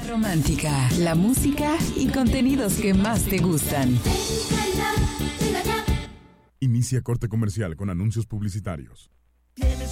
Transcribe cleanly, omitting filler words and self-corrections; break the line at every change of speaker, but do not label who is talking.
Romántica, la música y contenidos que más te gustan.
Inicia corte comercial con anuncios publicitarios.